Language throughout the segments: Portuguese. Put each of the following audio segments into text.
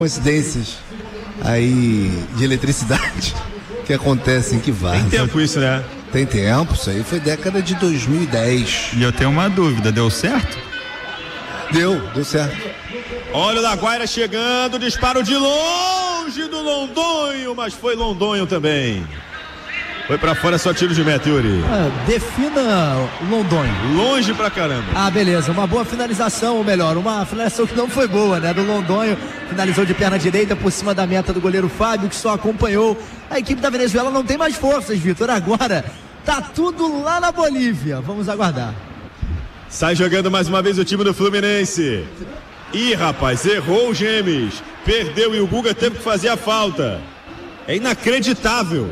Coincidências aí de eletricidade que acontecem que vai. Tem tempo isso, né? Tem tempo, isso aí foi década de 2010. E eu tenho uma dúvida, deu certo? Deu certo. Olha o Laguaira chegando, disparo de longe do Londonho, mas foi Londonho também. Foi pra fora, só tiro de meta, Yuri. Defina o Londonho. Longe pra caramba. Beleza, uma boa finalização, ou melhor, uma finalização que não foi boa, né? Do Londonho, finalizou de perna direita por cima da meta do goleiro Fábio, que só acompanhou. A equipe da Venezuela não tem mais forças, Vitor. Agora tá tudo lá na Bolívia. Vamos aguardar. Sai jogando mais uma vez o time do Fluminense. Ih, rapaz, errou o Gemes. Perdeu e o Guga teve que fazer a falta. É inacreditável.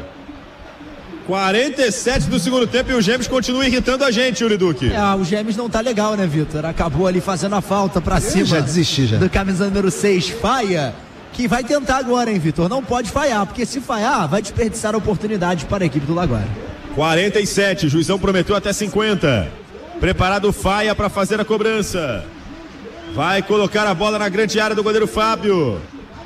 47 do segundo tempo e o Gemes continua irritando a gente, Yuri Duque. O Gemes não tá legal, né, Vitor? Acabou ali fazendo a falta pra cima. Já desisti, já. Do camisa número 6, Faia, que vai tentar agora, hein, Vitor? Não pode falhar, porque se falhar, vai desperdiçar a oportunidade para a equipe do Laguaira. 47, o juizão prometeu até 50. Preparado o Faia para fazer a cobrança. Vai colocar a bola na grande área do goleiro Fábio.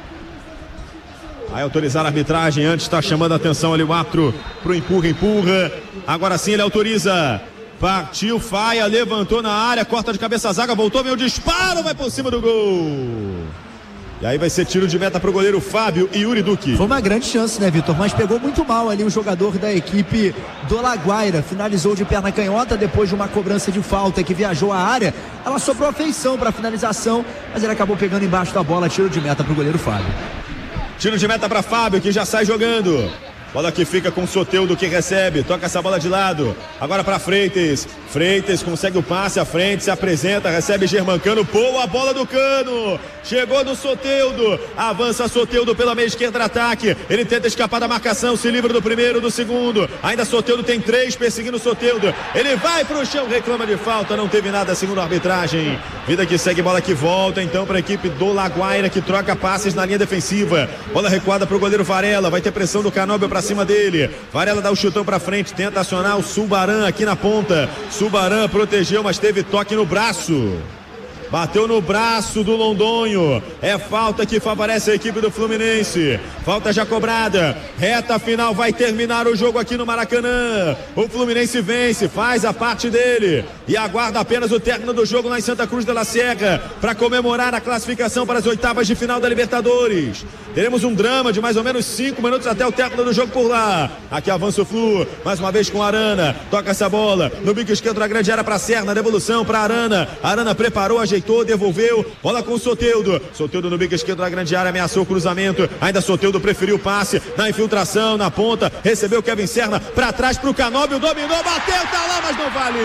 Vai autorizar a arbitragem, antes está chamando a atenção ali o árbitro pro empurra. Agora sim ele autoriza. Partiu Faia, levantou na área, corta de cabeça a zaga, voltou, vem o disparo, vai por cima do gol. E aí vai ser tiro de meta pro goleiro Fábio e Yuri Duque. Foi uma grande chance, né, Vitor? Mas pegou muito mal ali o jogador da equipe do Laguaira. Finalizou de perna canhota depois de uma cobrança de falta que viajou à área. Ela sobrou a feição para a finalização, mas ele acabou pegando embaixo da bola. Tiro de meta pro goleiro Fábio. Tiro de meta para Fábio, que já sai jogando. Bola que fica com o Soteldo, que recebe, toca essa bola de lado, agora para Freitas. Freitas consegue o passe à frente, se apresenta, recebe Germancano, boa bola do Cano, chegou no Soteldo, avança Soteldo pela meia esquerda, ataque, ele tenta escapar da marcação, se livra do primeiro, do segundo, ainda Soteldo tem 3 perseguindo Soteldo, ele vai pro chão, reclama de falta, não teve nada segundo a arbitragem. Vida que segue, bola que volta então para a equipe do Laguaira, que troca passes na linha defensiva, bola recuada pro goleiro Varela, vai ter pressão do Canóbio para cima dele, Varela dá o chutão pra frente, tenta acionar o Subaran aqui na ponta, Subaran protegeu, mas teve toque no braço, bateu no braço do Londonho, é falta que favorece a equipe do Fluminense, falta já cobrada, reta final, vai terminar o jogo aqui no Maracanã, o Fluminense vence, faz a parte dele e aguarda apenas o término do jogo lá em Santa Cruz de la Sierra para comemorar a classificação para as oitavas de final da Libertadores. Teremos um drama de mais ou menos 5 minutos até o término do jogo por lá. Aqui avança o Flu, mais uma vez com Arana, toca essa bola no bico esquerdo da grande área para Serna, devolução para Arana, Arana preparou, ajeitou, devolveu, bola com o Soteldo, Soteldo no bico esquerdo da grande área, ameaçou o cruzamento, ainda Soteldo preferiu o passe, na infiltração, na ponta, recebeu Kevin Serna, para trás pro Canóbio, dominou, bateu, tá lá, mas não vale.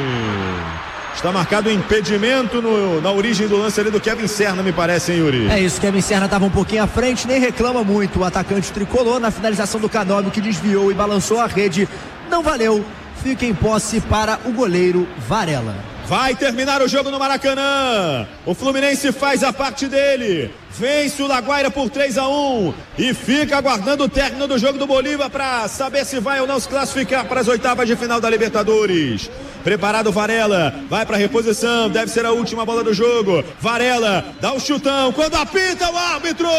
Está marcado o impedimento na origem do lance ali do Kevin Serna, me parece, hein, Yuri? É isso, Kevin Serna estava um pouquinho à frente, nem reclama muito o atacante tricolor na finalização do Canóbio, que desviou e balançou a rede, não valeu, fica em posse para o goleiro Varela. Vai terminar o jogo no Maracanã, o Fluminense faz a parte dele, vence o Laguaira por 3-1 e fica aguardando o término do jogo do Bolívar para saber se vai ou não se classificar para as oitavas de final da Libertadores. Preparado Varela, vai para reposição, deve ser a última bola do jogo, Varela dá o chutão, quando apita o árbitro,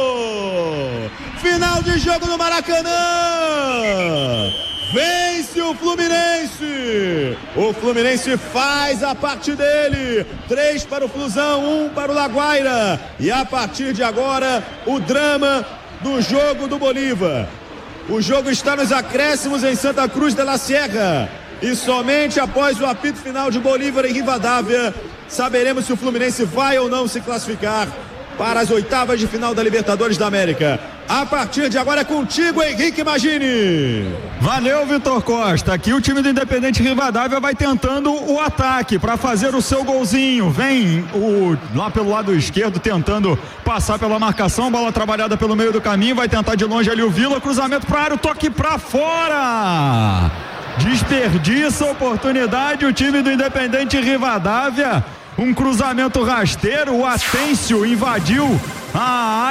final de jogo no Maracanã, vence o Fluminense faz a parte dele, 3 para o Flusão, 1 para o Laguaira, e a partir de agora o drama do jogo do Bolívar. O jogo está nos acréscimos em Santa Cruz de la Sierra e somente após o apito final de Bolívar em Rivadavia saberemos se o Fluminense vai ou não se classificar para as oitavas de final da Libertadores da América. A partir de agora é contigo, Henrique Magini. Valeu, Vitor Costa. Aqui o time do Independente Rivadavia vai tentando o ataque para fazer o seu golzinho. Vem lá pelo lado esquerdo tentando passar pela marcação, bola trabalhada pelo meio do caminho, vai tentar de longe ali o Vila, cruzamento para a área, o toque para fora. Desperdiça a oportunidade o time do Independente Rivadavia. Um cruzamento rasteiro, o Atêncio invadiu a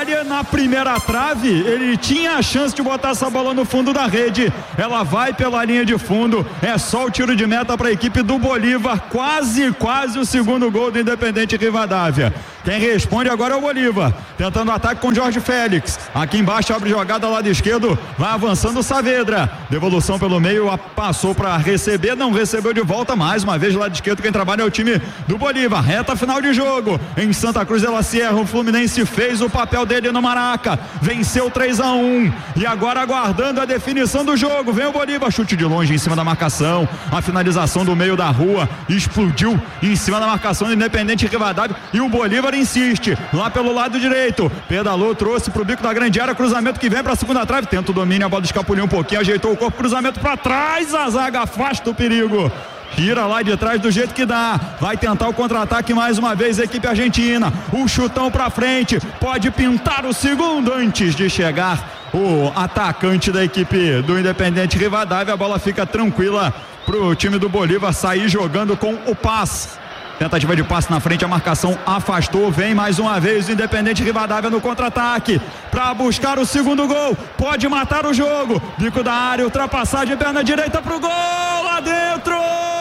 área, na primeira trave, ele tinha a chance de botar essa bola no fundo da rede. Ela vai pela linha de fundo, é só o tiro de meta para a equipe do Bolívar, quase o segundo gol do Independente Rivadavia. Quem responde agora é o Bolívar, tentando ataque com Jorge Félix. Aqui embaixo abre jogada lado esquerdo, vai avançando o Saavedra. Devolução pelo meio, passou para receber, não recebeu de volta. Mais uma vez lado esquerdo, quem trabalha é o time do Bolívar. Reta final de jogo em Santa Cruz de la Sierra. O Fluminense fez o papel dele no Maraca, venceu 3-1 e agora aguardando a definição do jogo. Vem o Bolívar, chute de longe em cima da marcação, a finalização do meio da rua explodiu em cima da marcação do Independente Rivadavia e o Bolívar insiste lá pelo lado direito, pedalou, trouxe pro bico da grande área, cruzamento que vem pra segunda trave, tenta o domínio, a bola escapuliu um pouquinho, ajeitou o corpo, cruzamento pra trás, a zaga afasta o perigo, tira lá de trás do jeito que dá, vai tentar o contra-ataque mais uma vez a equipe argentina, um chutão pra frente, pode pintar o segundo antes de chegar o atacante da equipe do Independente Rivadavia. A bola fica tranquila pro time do Bolívar sair jogando com o passe. Tentativa de passe na frente, a marcação afastou, vem mais uma vez o Independente Rivadavia no contra-ataque, para buscar o segundo gol, pode matar o jogo, bico da área, ultrapassagem, perna direita pro gol, lá dentro!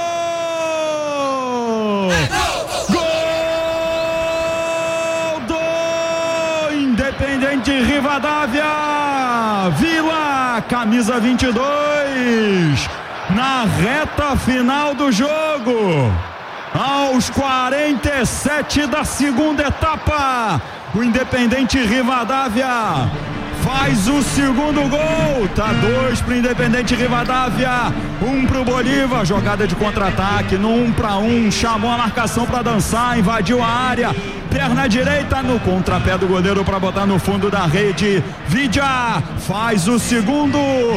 Gol do Independente Rivadavia, Vila, camisa 22, na reta final do jogo. Aos 47 da segunda etapa, o Independente Rivadavia faz o segundo gol, tá 2 pro Independente Rivadavia, 1 pro Bolívar, jogada de contra-ataque no 1-1, chamou a marcação para dançar, invadiu a área, perna direita no contrapé do goleiro para botar no fundo da rede, Vidia faz o segundo,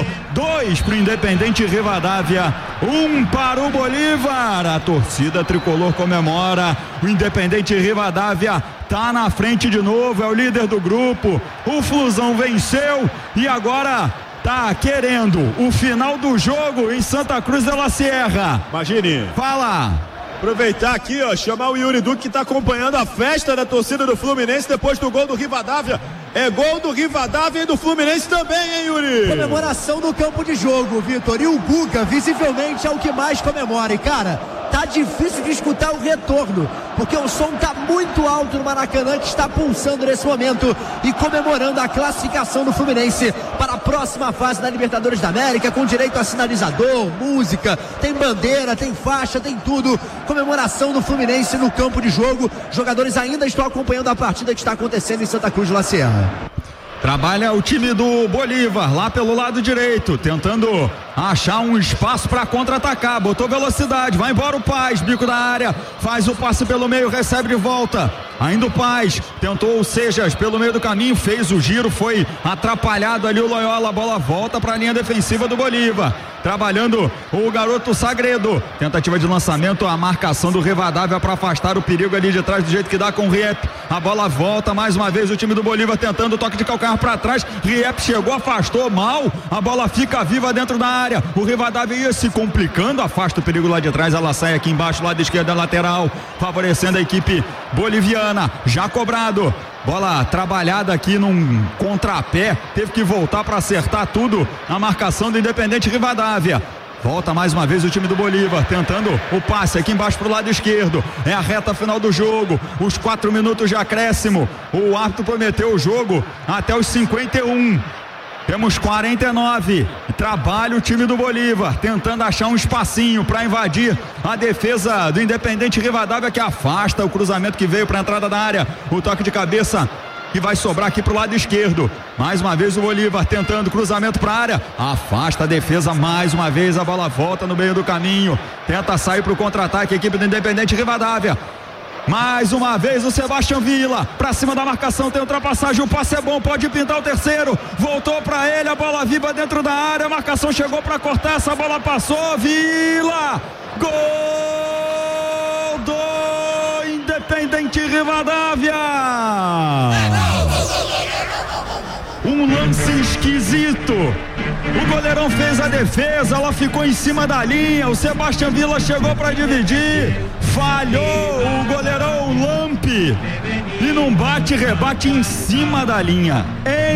2 pro Independente Rivadavia, 1 para o Bolívar, a torcida tricolor comemora, o Independente Rivadavia tá na frente de novo, é o líder do grupo, o Flusão venceu e agora tá querendo o final do jogo em Santa Cruz de la Sierra. Imagine. Fala. Aproveitar aqui, ó, chamar o Yuri Duque que tá acompanhando a festa da torcida do Fluminense depois do gol do Rivadavia. É gol do Rivadavia e do Fluminense também, hein, Yuri? Comemoração no campo de jogo, Vitor. E o Guga, visivelmente, é o que mais comemora. E, cara, tá difícil de escutar o retorno, porque o som tá muito alto no Maracanã, que está pulsando nesse momento e comemorando a classificação do Fluminense para a próxima fase da Libertadores da América, com direito a sinalizador, música, tem bandeira, tem faixa, tem tudo. Comemoração do Fluminense no campo de jogo. Jogadores ainda estão acompanhando a partida que está acontecendo em Santa Cruz de la Sierra. Trabalha o time do Bolívar lá pelo lado direito, tentando achar um espaço para contra-atacar, botou velocidade, vai embora o Paz, bico da área, faz o passe pelo meio, recebe de volta, ainda o Paz, tentou o Sejas pelo meio do caminho, fez o giro, foi atrapalhado ali o Loyola, a bola volta para a linha defensiva do Bolívar, trabalhando o garoto Sagredo, tentativa de lançamento, a marcação do Rivadavia para afastar o perigo ali de trás do jeito que dá com o Riep, a bola volta mais uma vez o time do Bolívar tentando o toque de calcanhar para trás, Riep chegou, afastou mal, a bola fica viva dentro da área, o Rivadavia ia se complicando, afasta o perigo lá de trás, ela sai aqui embaixo, lado esquerdo da lateral, favorecendo a equipe boliviana, já cobrado, bola trabalhada aqui num contrapé, teve que voltar para acertar tudo, a marcação do Independente Rivadavia. Volta mais uma vez o time do Bolívar, tentando o passe aqui embaixo pro lado esquerdo, é a reta final do jogo, os 4 minutos de acréscimo, o árbitro prometeu o jogo até os 51, temos 49, trabalha o time do Bolívar, tentando achar um espacinho para invadir a defesa do Independente Rivadavia, que afasta o cruzamento que veio para a entrada da área, o toque de cabeça que vai sobrar aqui pro lado esquerdo, mais uma vez o Bolívar tentando cruzamento para a área, afasta a defesa mais uma vez, a bola volta no meio do caminho, tenta sair pro contra-ataque a equipe do Independente Rivadavia, mais uma vez o Sebastião Villa, pra cima da marcação, tem ultrapassagem, o passe é bom, pode pintar o terceiro, voltou pra ele, a bola viva dentro da área, a marcação chegou pra cortar, essa bola passou, Villa, gol do Independente Rivadavia, um lance esquisito, o goleirão fez a defesa, ela ficou em cima da linha, o Sebastião Villa chegou para dividir, falhou o goleirão Lampe e num bate-rebate em cima da linha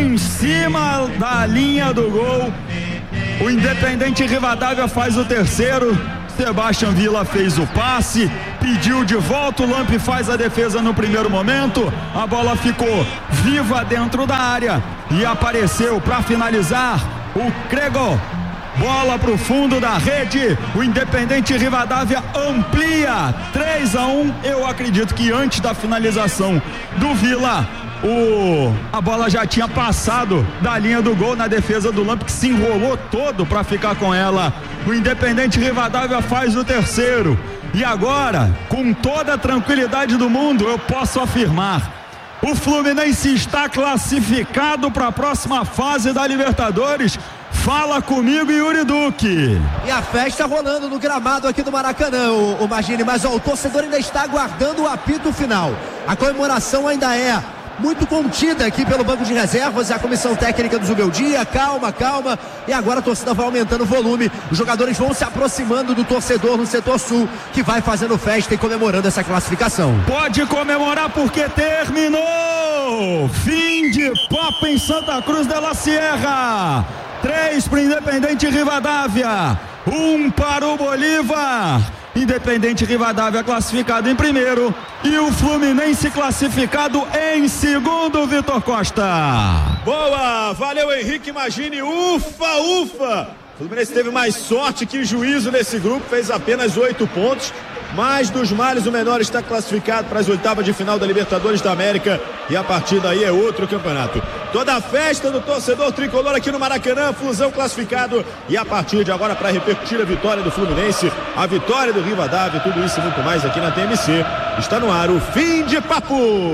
do gol, o Independente Rivadavia faz o terceiro. Sebastião Villa fez o passe, pediu de volta, o Lamp faz a defesa no primeiro momento, a bola ficou viva dentro da área e apareceu para finalizar o Crego. Bola pro fundo da rede, o Independente Rivadavia amplia 3-1. Eu acredito que antes da finalização do Villa, a bola já tinha passado da linha do gol na defesa do Lamp, que se enrolou todo para ficar com ela. O Independente Rivadavia faz o terceiro. E agora, com toda a tranquilidade do mundo, eu posso afirmar: o Fluminense está classificado para a próxima fase da Libertadores. Fala comigo, Yuri Duque. E a festa rolando no gramado aqui do Maracanã, o Magini, mas o torcedor ainda está aguardando o apito final. A comemoração ainda é muito contida aqui pelo banco de reservas, a comissão técnica do Zubeldia, calma, e agora a torcida vai aumentando o volume, os jogadores vão se aproximando do torcedor no setor sul, que vai fazendo festa e comemorando essa classificação. Pode comemorar porque terminou! Fim de papo em Santa Cruz de la Sierra. 3 para o Independente Rivadavia, 1 para o Bolívar. Independente Rivadavia classificado em primeiro e o Fluminense classificado em segundo, Vitor Costa. Boa, valeu Henrique, Magini, ufa. O Fluminense teve mais sorte que juízo nesse grupo, fez apenas 8 pontos. Mais dos males, o menor está classificado para as oitavas de final da Libertadores da América e a partir daí é outro campeonato. Toda a festa do torcedor tricolor aqui no Maracanã, Flusão classificado e a partir de agora, para repercutir a vitória do Fluminense, a vitória do Rivadavia, tudo isso e muito mais aqui na TMC. Está no ar o Fim de Papo.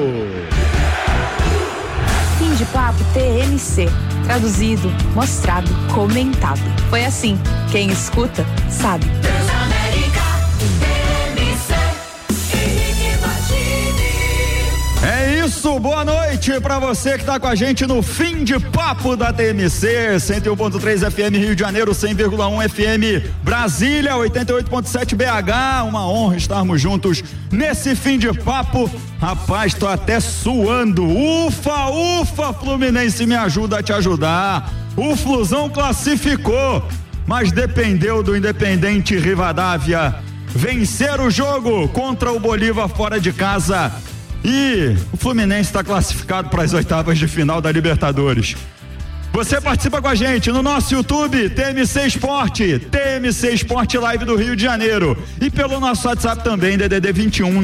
Fim de Papo TMC. Traduzido, mostrado, comentado. Foi assim. Quem escuta, sabe. É isso, boa noite pra você que tá com a gente no Fim de Papo da TMC, 101.3 FM Rio de Janeiro, 100,1 FM Brasília, 88.7 BH, uma honra estarmos juntos nesse Fim de Papo. Rapaz, tô até suando, ufa, Fluminense, me ajuda a te ajudar. O Flusão classificou, mas dependeu do Independente Rivadavia vencer o jogo contra o Bolívar fora de casa. E o Fluminense está classificado para as oitavas de final da Libertadores. Você participa com a gente no nosso YouTube, TMC Esporte, TMC Esporte Live do Rio de Janeiro. E pelo nosso WhatsApp também, DDD 21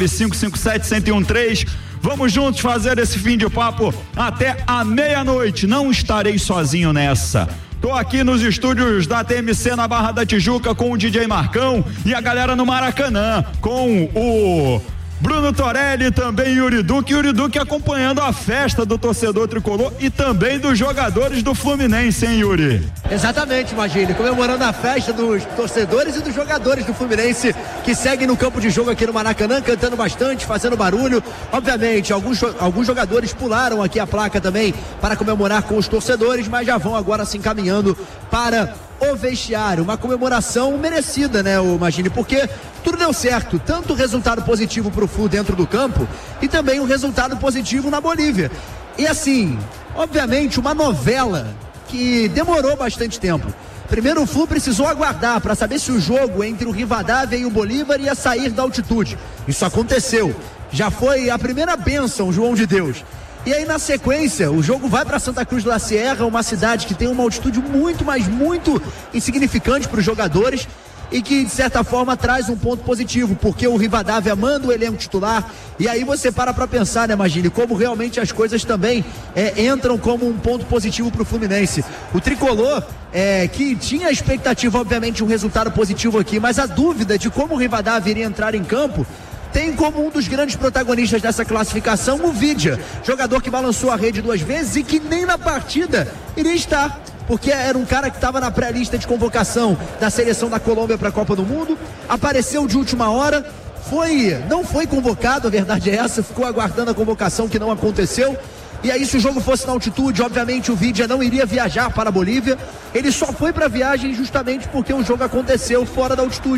99557 1013. Vamos juntos fazer esse fim de papo até a meia-noite. Não estarei sozinho nessa. Tô aqui nos estúdios da TMC na Barra da Tijuca com o DJ Marcão e a galera no Maracanã com o Bruno Torelli, também Yuri Duque acompanhando a festa do torcedor tricolor e também dos jogadores do Fluminense, hein, Yuri? Exatamente, Magini, comemorando a festa dos torcedores e dos jogadores do Fluminense que seguem no campo de jogo aqui no Maracanã, cantando bastante, fazendo barulho. Obviamente, alguns jogadores pularam aqui a placa também para comemorar com os torcedores, mas já vão agora se encaminhando para o vestiário, uma comemoração merecida, né, o Magini, porque tudo deu certo, tanto o resultado positivo pro Flu dentro do campo e também o resultado positivo na Bolívia. E assim, obviamente uma novela que demorou bastante tempo. Primeiro o Flu precisou aguardar para saber se o jogo entre o Rivadavia e o Bolívar ia sair da altitude. Isso aconteceu, já foi a primeira bênção, João de Deus. E aí na sequência, o jogo vai para Santa Cruz de la Sierra, uma cidade que tem uma altitude muito insignificante para os jogadores e que de certa forma traz um ponto positivo, porque o Rivadavia manda o elenco titular e aí você para pensar, né, Magini, como realmente as coisas também entram como um ponto positivo para o Fluminense. O tricolor que tinha a expectativa, obviamente, um resultado positivo aqui, mas a dúvida de como o Rivadavia iria entrar em campo tem como um dos grandes protagonistas dessa classificação o Vidia, jogador que balançou a rede 2 vezes e que nem na partida iria estar, porque era um cara que estava na pré-lista de convocação da seleção da Colômbia para a Copa do Mundo, apareceu de última hora, não foi convocado, a verdade é essa, ficou aguardando a convocação que não aconteceu. E aí, se o jogo fosse na altitude, obviamente o Vidia não iria viajar para a Bolívia. Ele só foi para a viagem justamente porque o jogo aconteceu fora da altitude.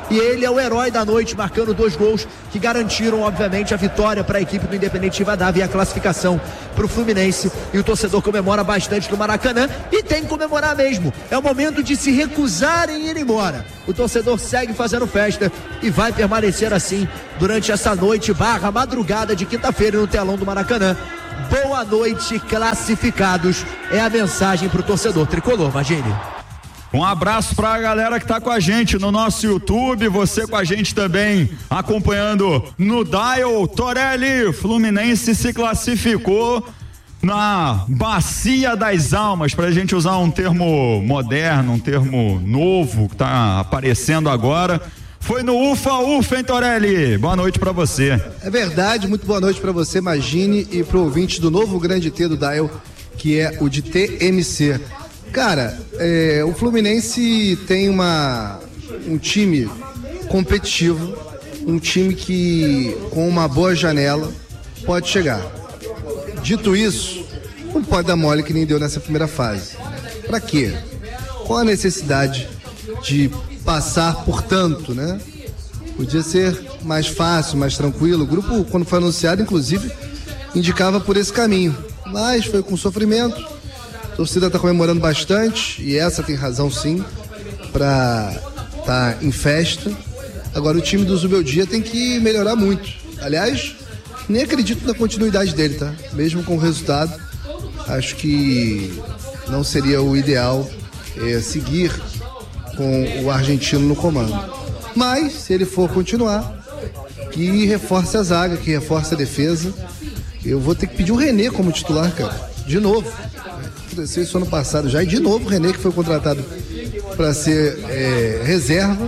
e ele é o herói da noite, marcando 2 gols que garantiram, obviamente, a vitória para a equipe do Independente Rivadavia e a classificação para o Fluminense. E o torcedor comemora bastante no Maracanã, e tem que comemorar mesmo. É o momento de se recusar em ir embora. O torcedor segue fazendo festa e vai permanecer assim durante essa noite / madrugada de quinta-feira no telão do Maracanã. Boa noite, classificados, é a mensagem para o torcedor tricolor, Magini. Um abraço para a galera que tá com a gente no nosso YouTube, você com a gente também acompanhando no Dial. Torelli, Fluminense se classificou na Bacia das Almas, pra gente usar um termo moderno, um termo novo que tá aparecendo agora. Foi no Ufa, hein, Torelli? Boa noite pra você. É verdade, muito boa noite pra você, Magini, e pro ouvinte do novo grande T do Dial, que é o de TMC. Cara, o Fluminense tem um time competitivo, um time que com uma boa janela pode chegar. Dito isso, não pode dar mole que nem deu nessa primeira fase. Pra quê? Qual a necessidade de passar por tanto, né? Podia ser mais fácil, mais tranquilo. O grupo, quando foi anunciado, inclusive, indicava por esse caminho. Mas foi com sofrimento. A torcida está comemorando bastante, e essa tem razão sim, para estar em festa. Agora o time do Zubeldia tem que melhorar muito. Aliás, nem acredito na continuidade dele, tá? Mesmo com o resultado, acho que não seria o ideal seguir com o argentino no comando. Mas, se ele for continuar, que reforce a zaga, que reforce a defesa. Eu vou ter que pedir o René como titular, cara, de novo. Aconteceu isso ano passado já, e de novo o René, que foi contratado para ser reserva,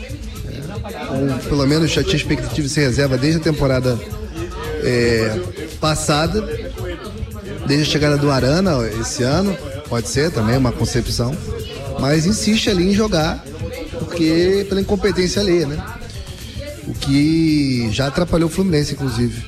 ou pelo menos já tinha expectativa de ser reserva desde a temporada passada, desde a chegada do Arana esse ano, pode ser também uma concepção, mas insiste ali em jogar, porque pela incompetência alheia, né? O que já atrapalhou o Fluminense, inclusive.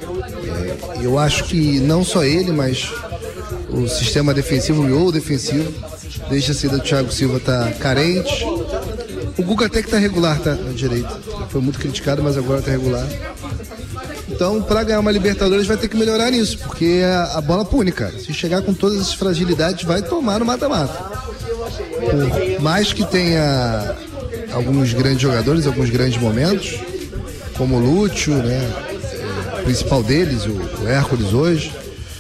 Eu acho que não só ele, mas o sistema defensivo, o miolo defensivo, desde a saída do Thiago Silva, tá carente. O Guga até que tá regular, tá na direita. Foi muito criticado, mas agora tá regular. Então, para ganhar uma Libertadores, vai ter que melhorar nisso, porque a bola pune, cara. Se chegar com todas as fragilidades, vai tomar no mata-mata. Por mais que tenha alguns grandes jogadores, alguns grandes momentos, como o Lúcio, né? O principal deles, o Hércules hoje.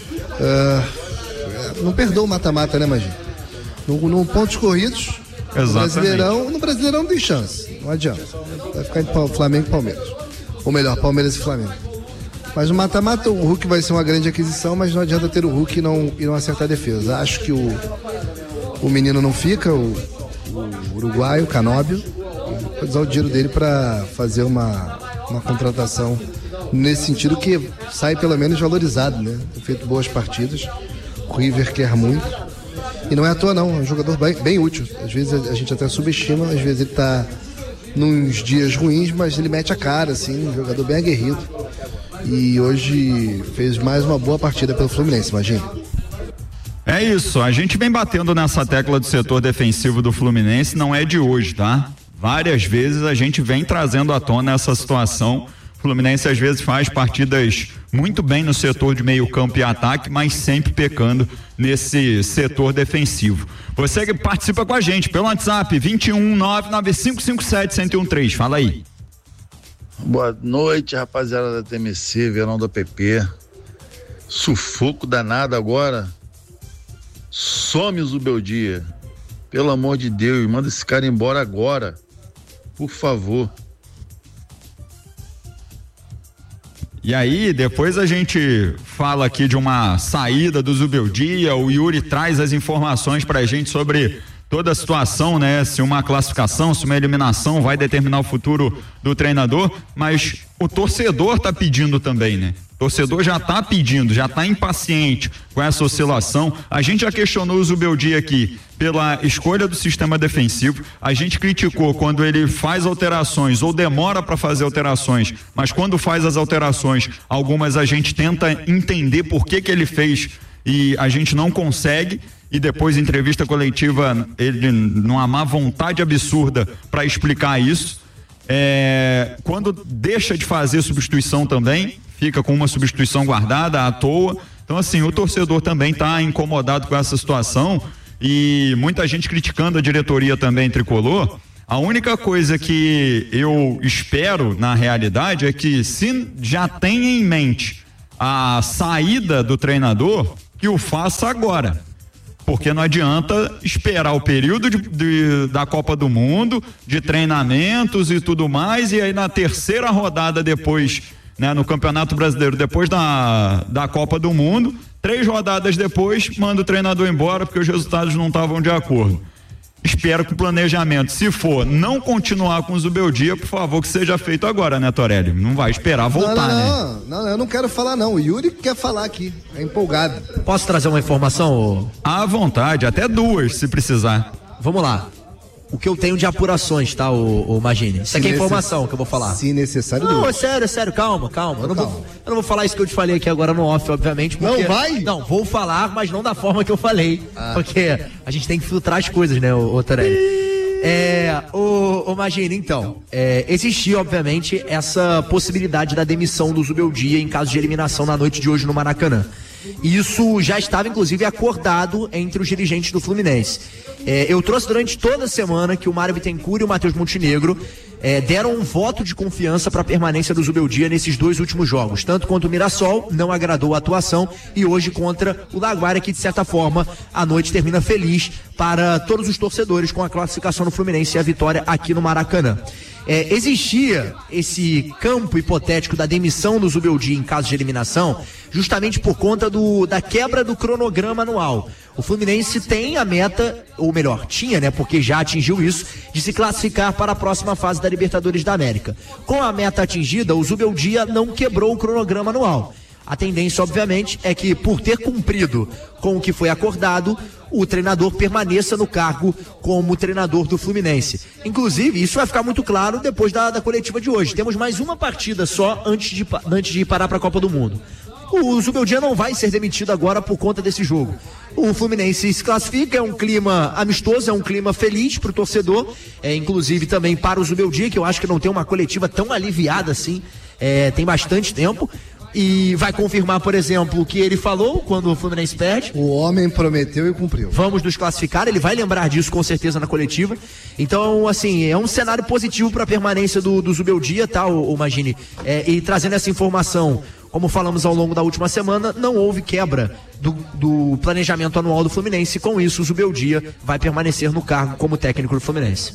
Não perdoa o mata-mata, né, Magin? No pontos corridos, no Brasileirão não tem chance, não adianta. Vai ficar entre Flamengo e Palmeiras. Ou melhor, Palmeiras e Flamengo. Mas no mata-mata o Hulk vai ser uma grande aquisição, mas não adianta ter o Hulk e não acertar a defesa. Acho que o menino não fica, o uruguaio, o Canóbio, pode usar o dinheiro dele para fazer uma contratação nesse sentido, que sai pelo menos valorizado, né? Tem feito boas partidas. O River quer muito. E não é à toa não, é um jogador bem útil. Às vezes a gente até subestima, às vezes ele tá nos dias ruins, mas ele mete a cara, assim, um jogador bem aguerrido. E hoje fez mais uma boa partida pelo Fluminense, imagina. É isso, a gente vem batendo nessa tecla do setor defensivo do Fluminense, não é de hoje, tá? Várias vezes a gente vem trazendo à tona essa situação. O Fluminense às vezes faz partidas muito bem no setor de meio campo e ataque, mas sempre pecando nesse setor defensivo. Você que participa com a gente pelo WhatsApp 21995571013, fala aí. Boa noite, rapaziada da TMC, Verão do PP. Sufoco danado agora. Some o Zubeldia. Pelo amor de Deus, manda esse cara embora agora. Por favor. E aí, depois a gente fala aqui de uma saída do Zubeldia, o Yuri traz as informações pra gente sobre toda a situação, né? Se uma classificação, se uma eliminação vai determinar o futuro do treinador, mas o torcedor tá pedindo também, né? O torcedor já tá pedindo, já tá impaciente com essa oscilação. A gente já questionou o Zubeldia aqui pela escolha do sistema defensivo. A gente criticou quando ele faz alterações ou demora para fazer alterações, mas quando faz as alterações, algumas a gente tenta entender por que ele fez e a gente não consegue. E depois, em entrevista coletiva, ele numa má vontade absurda para explicar isso. Quando deixa de fazer substituição também, fica com uma substituição guardada à toa. Então, assim, o torcedor também está incomodado com essa situação e muita gente criticando a diretoria também tricolor. A única coisa que eu espero, na realidade, é que se já tem em mente a saída do treinador, que o faça agora. Porque não adianta esperar o período da Copa do Mundo, de treinamentos e tudo mais, e aí na terceira rodada depois, né, no Campeonato Brasileiro, depois da Copa do Mundo, 3 rodadas depois, manda o treinador embora porque os resultados não estavam de acordo. Espero que o planejamento, se for não continuar com o Zubeldia, por favor, que seja feito agora, né, Torelli? Não vai esperar voltar, né? Não, eu não quero falar não, o Yuri quer falar aqui, é empolgado. Posso trazer uma informação? À vontade, até 2, se precisar. Vamos lá. O que eu tenho de apurações, tá, o Magini? Isso aqui é informação que eu vou falar. Se necessário. Não, é sério, calma. Eu não vou falar isso que eu te falei aqui agora no off, obviamente. Porque, não vai? Não, vou falar, mas não da forma que eu falei. Porque a gente tem que filtrar as coisas, né, o Torelli? Magini, então, existia, obviamente, essa possibilidade da demissão do Zubeldia em caso de eliminação na noite de hoje no Maracanã. Isso já estava, inclusive, acordado entre os dirigentes do Fluminense. Eu trouxe durante toda a semana que o Mário Bittencourt e o Matheus Montenegro deram um voto de confiança para a permanência do Zubeldia nesses 2 últimos jogos. Tanto contra o Mirassol, não agradou a atuação, e hoje contra o Laguaira, que de certa forma a noite termina feliz para todos os torcedores com a classificação do Fluminense e a vitória aqui no Maracanã. Existia esse campo hipotético da demissão do Zubeldia em caso de eliminação, justamente por conta da quebra do cronograma anual. O Fluminense tem a meta, ou melhor, tinha, né, porque já atingiu isso, de se classificar para a próxima fase da Libertadores da América. Com a meta atingida, o Zubeldia não quebrou o cronograma anual. A tendência, obviamente, é que, por ter cumprido com o que foi acordado, o treinador permaneça no cargo como treinador do Fluminense. Inclusive, isso vai ficar muito claro depois da coletiva de hoje. Temos mais uma partida só antes de parar para a Copa do Mundo. O Zubeldia não vai ser demitido agora por conta desse jogo. O Fluminense se classifica, é um clima amistoso, é um clima feliz para o torcedor, inclusive também para o Zubeldia, que eu acho que não tem uma coletiva tão aliviada assim, tem bastante tempo. E vai confirmar, por exemplo, o que ele falou quando o Fluminense perde. O homem prometeu e cumpriu. Vamos nos classificar, ele vai lembrar disso com certeza na coletiva. Então, assim, é um cenário positivo para a permanência do Zubeldia, tá, o Magini? E trazendo essa informação, como falamos ao longo da última semana, não houve quebra do planejamento anual do Fluminense. Com isso, o Zubeldia vai permanecer no cargo como técnico do Fluminense.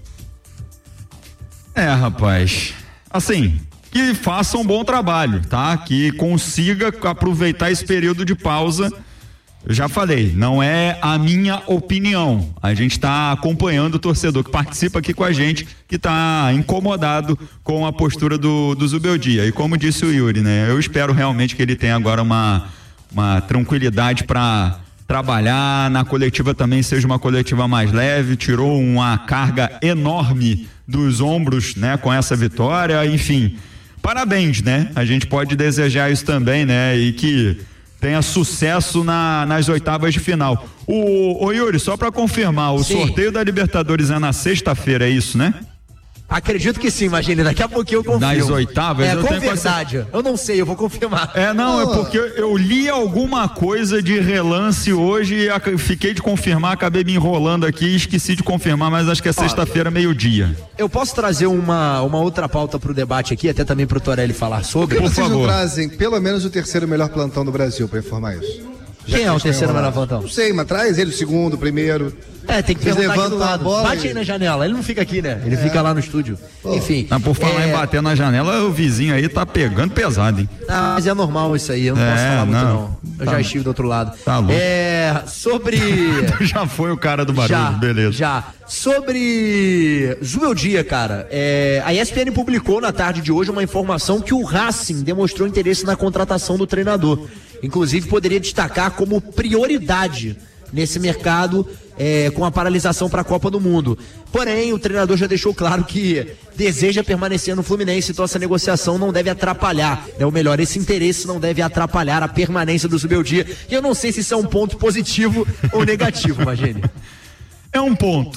Rapaz, assim, que faça um bom trabalho, tá? Que consiga aproveitar esse período de pausa. Eu já falei, não é a minha opinião. A gente está acompanhando o torcedor que participa aqui com a gente, que está incomodado com a postura do Zubeldia. E como disse o Yuri, né? Eu espero realmente que ele tenha agora uma tranquilidade para trabalhar. Na coletiva também seja uma coletiva mais leve, tirou uma carga enorme dos ombros, né? Com essa vitória, enfim. Parabéns, né? A gente pode desejar isso também, né? E que tenha sucesso nas oitavas de final. O Yuri, só para confirmar, o sorteio da Libertadores é na sexta-feira, é isso, né? Acredito que sim, imagine, daqui a pouquinho eu confirmo. Nas oitavas? Com verdade, eu não sei, eu vou confirmar. É porque eu li alguma coisa de relance hoje e fiquei de confirmar, acabei me enrolando aqui e esqueci de confirmar, mas acho que é sexta-feira, meio-dia. Eu posso trazer uma outra pauta pro debate aqui, até também pro Torelli falar sobre? Por favor. Vocês não trazem pelo menos o 3º melhor plantão do Brasil para informar isso? Quem é o 3º melhor plantão? Não sei, mas traz ele o 2º, o 1º. Tem que perguntar aqui do lado. Bate aí na janela, ele não fica aqui, né? Ele fica lá no estúdio. Enfim. Mas por falar em bater na janela, o vizinho aí tá pegando pesado, hein? Mas é normal isso aí, eu não posso falar muito não. Eu já estive do outro lado. Tá louco. Sobre... Já foi o cara do barulho, beleza. Já. Sobre Zubeldia, cara, a ESPN publicou na tarde de hoje uma informação que o Racing demonstrou interesse na contratação do treinador. Inclusive poderia destacar como prioridade nesse mercado, com a paralisação para a Copa do Mundo. Porém, o treinador já deixou claro que deseja permanecer no Fluminense, então essa negociação não deve atrapalhar, né? Ou melhor, esse interesse não deve atrapalhar a permanência do Zubeldia. E eu não sei se isso é um ponto positivo ou negativo, Magini. É um ponto.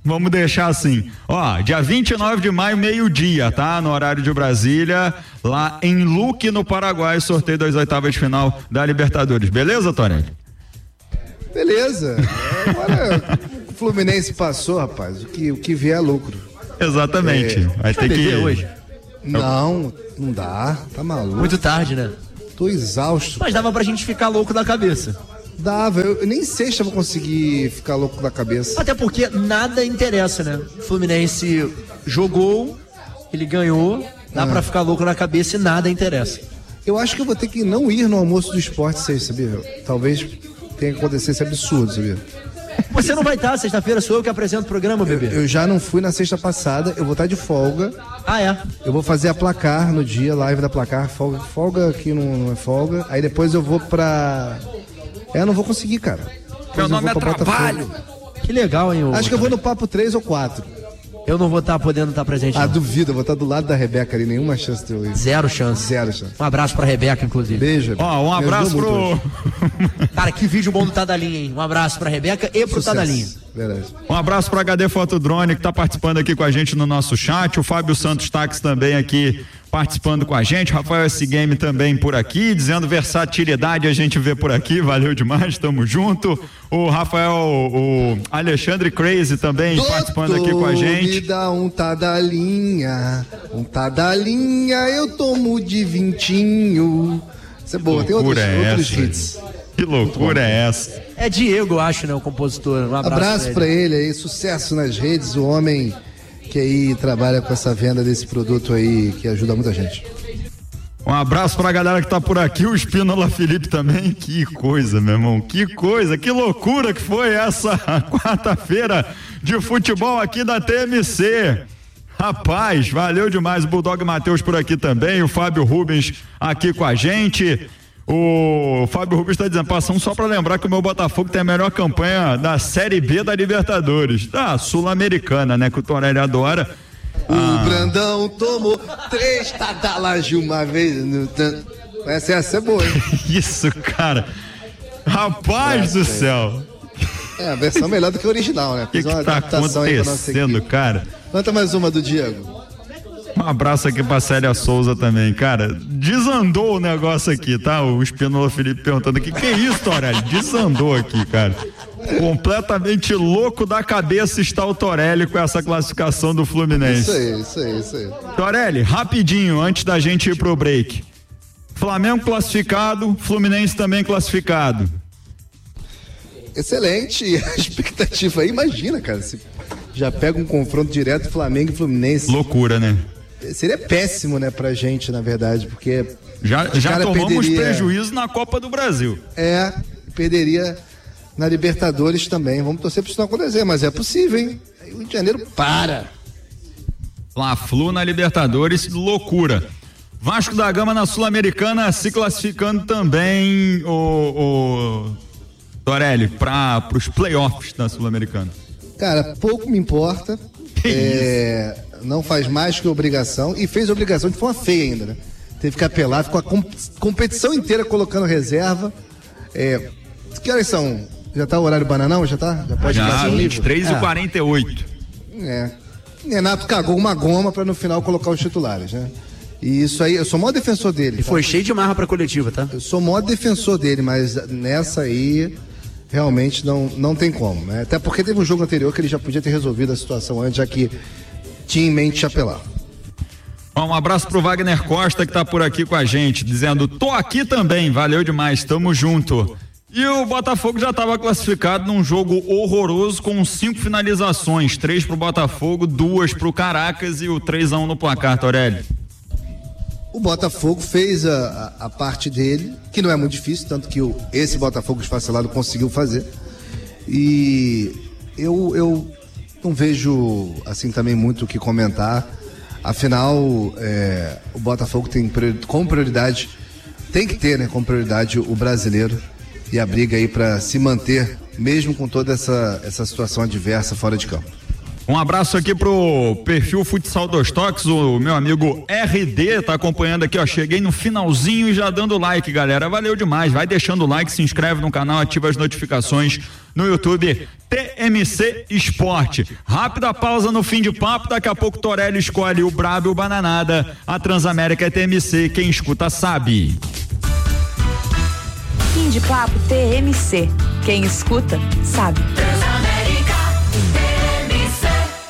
vamos deixar assim. Ó, dia 29 de maio, meio-dia, tá? No horário de Brasília, lá em Luque, no Paraguai, sorteio das oitavas de final da Libertadores. Beleza, Torelli? Beleza. Agora o Fluminense passou, rapaz. O que vier é lucro. Exatamente. Vai ter que ir hoje. Não dá. Tá maluco. Muito tarde, né? Tô exausto. Mas dava pra gente ficar louco da cabeça. Dava. Eu nem sei se eu vou conseguir ficar louco da cabeça. Até porque nada interessa, né? O Fluminense jogou, ele ganhou, dá pra ficar louco na cabeça e nada interessa. Eu acho que eu vou ter que não ir no almoço do esporte 6, sabia? Talvez tenha que acontecer esse absurdo, sabia? Você não vai estar, sexta-feira sou eu que apresento o programa, bebê. Eu já não fui na sexta passada, eu vou estar de folga. Ah, é? Eu vou fazer a Placar no dia, live da Placar, folga aqui não é folga. Aí depois eu vou pra... eu não vou conseguir, cara. Meu nome é trabalho. Que legal, hein? Acho que eu vou no papo 3 ou 4. Eu não vou estar podendo estar presente. Ah, duvido, eu vou estar do lado da Rebeca ali, nenhuma chance de eu ir. Zero chance. Zero chance. Um abraço pra Rebeca, inclusive. Beijo. Ó, um abraço pro... Cara, que vídeo bom do Tadalinha, hein? Um abraço pra Rebeca e pro Tadalinha. Verdade. Um abraço para HD Fotodrone, que está participando aqui com a gente no nosso chat. O Fábio Santos Táxi também aqui participando com a gente. Rafael S Game também por aqui, dizendo versatilidade a gente vê por aqui. Valeu demais, tamo junto. O Rafael, o Alexandre Crazy também participando aqui com a gente. Me dá um Tadalinha, eu tomo de vintinho. Isso é boa, tem outros hits. Que loucura é essa? É Diego, acho, né, o compositor. Um abraço pra ele aí, sucesso nas redes, o homem que aí trabalha com essa venda desse produto aí, que ajuda muita gente. Um abraço pra galera que tá por aqui, o Espínola Felipe também. Que coisa, meu irmão, que coisa, que loucura que foi essa quarta-feira de futebol aqui da TMC. Rapaz, valeu demais. O Bulldog Matheus por aqui também, o Fábio Rubens aqui com a gente. O Fábio Rubens está dizendo, passando só para lembrar que o meu Botafogo tem a melhor campanha da Série B da Libertadores, da Sul-Americana, né, que o Torelli adora. O Brandão tomou 3 tadalas de uma vez. Essa é boa, hein? Isso, cara. Rapaz do céu. É, a versão melhor do que a original, né? O que tá acontecendo, cara? Canta mais uma do Diego. Um abraço aqui pra Célia Souza também, cara. Desandou o negócio aqui, tá? O Espínola Felipe perguntando aqui, que isso, Torelli? Desandou aqui, cara. Completamente louco da cabeça está o Torelli com essa classificação do Fluminense. Isso aí. Torelli, rapidinho, antes da gente ir pro break. Flamengo classificado, Fluminense também classificado. Excelente, a expectativa aí, imagina, cara, se já pega um confronto direto Flamengo e Fluminense. Loucura, né? Seria péssimo, né, pra gente, na verdade, porque já tomamos prejuízo na Copa do Brasil. Perderia na Libertadores também. Vamos torcer pra isso não acontecer, mas é possível, hein? Aí o Rio de Janeiro para. Fla-Flu na Libertadores, loucura. Vasco da Gama na Sul-Americana se classificando também, o Torelli, para os playoffs da Sul-Americana. Cara, pouco me importa. Não faz mais que obrigação. E fez obrigação de forma feia ainda, né? Teve que apelar, ficou a competição inteira colocando reserva. Que horas são? Já tá o horário bananão? Já tá? Já pode passar o 23h48. Renato cagou uma goma pra no final colocar os titulares, né? E isso aí, eu sou o maior defensor dele. E foi cheio de marra pra coletiva, tá? Eu sou o maior defensor dele, mas nessa aí realmente não tem como, né? Até porque teve um jogo anterior que ele já podia ter resolvido a situação antes, já que tinha em mente apelar. Um abraço pro Wagner Costa, que tá por aqui com a gente, dizendo, tô aqui também, valeu demais, tamo junto. E o Botafogo já estava classificado num jogo horroroso com 5 finalizações, 3 pro Botafogo, 2 pro Caracas e o 3-1 no placar, Torelli. O Botafogo fez a parte dele, que não é muito difícil, tanto que esse Botafogo esfacelado conseguiu fazer. E eu não vejo assim também muito o que comentar. Afinal, o Botafogo tem como prioridade, tem que ter, né, como prioridade o brasileiro e a briga aí para se manter, mesmo com toda essa situação adversa fora de campo. Um abraço aqui pro perfil Futsal dos Toques, o meu amigo RD tá acompanhando aqui, ó. Cheguei no finalzinho e já dando like, galera. Valeu demais. Vai deixando o like, se inscreve no canal, ativa as notificações no YouTube TMC Esporte. Rápida pausa no fim de papo, daqui a pouco Torelli escolhe o Brabo e o Bananada. A Transamérica é TMC, quem escuta sabe. Fim de papo TMC, quem escuta sabe. Transamérica TMC.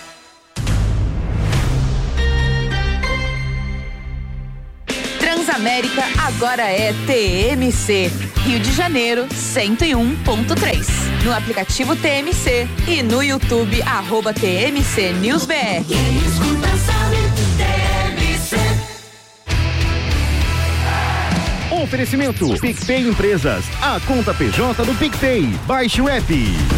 Transamérica agora é TMC. Rio de Janeiro 101.3. No aplicativo TMC e no YouTube @TMC News BR. Quem escuta sabe, TMC. Oferecimento PicPay Empresas, a conta PJ do PicPay. Baixe o app.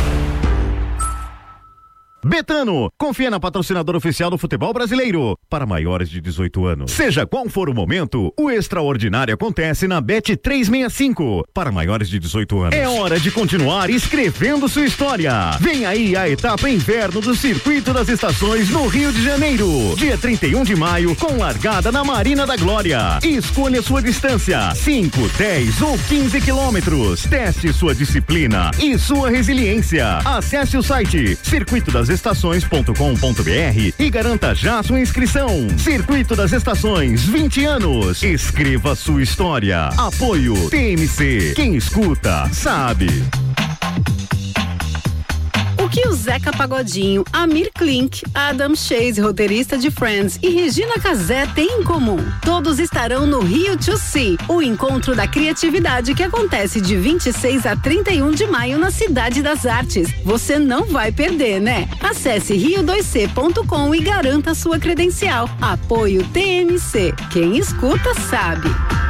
Betano, confia na patrocinadora oficial do futebol brasileiro, para maiores de 18 anos. Seja qual for o momento, o extraordinário acontece na Bet365, para maiores de 18 anos. É hora de continuar escrevendo sua história. Vem aí a etapa inverno do Circuito das Estações no Rio de Janeiro, dia 31 de maio, com largada na Marina da Glória. Escolha sua distância, 5, 10 ou 15 quilômetros. Teste sua disciplina e sua resiliência. Acesse o site circuitodastações.com.br e garanta já sua inscrição. Circuito das Estações, 20 anos. Escreva sua história. Apoio TMC. Quem escuta, sabe. O que o Zeca Pagodinho, Amir Klink, Adam Chase, roteirista de Friends, e Regina Casé têm em comum? Todos estarão no Rio to See, o encontro da criatividade que acontece de 26 a 31 de maio na Cidade das Artes. Você não vai perder, né? Acesse rio2c.com e garanta sua credencial. Apoio TMC. Quem escuta sabe.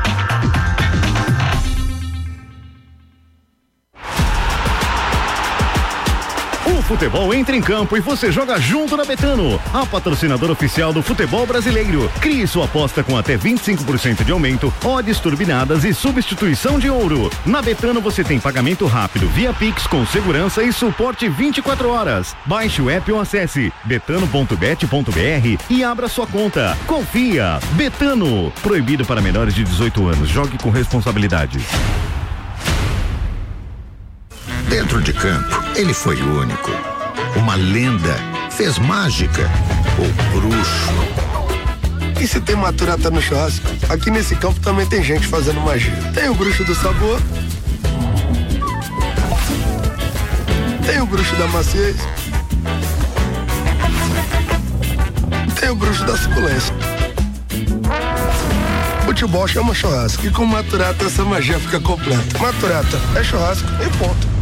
O futebol entra em campo e você joga junto na Betano, a patrocinadora oficial do futebol brasileiro. Crie sua aposta com até 25% de aumento, odds turbinadas e substituição de ouro. Na Betano você tem pagamento rápido via Pix com segurança e suporte 24 horas. Baixe o app ou acesse betano.bet.br e abra sua conta. Confia. Betano. Proibido para menores de 18 anos. Jogue com responsabilidade. Dentro de campo, ele foi único. Uma lenda, fez mágica, o bruxo. E se tem maturata no churrasco, aqui nesse campo também tem gente fazendo magia. Tem o bruxo do sabor, tem o bruxo da maciez, tem o bruxo da suculência. Futebol chama churrasco e com maturata essa magia fica completa. Maturata é churrasco e ponto.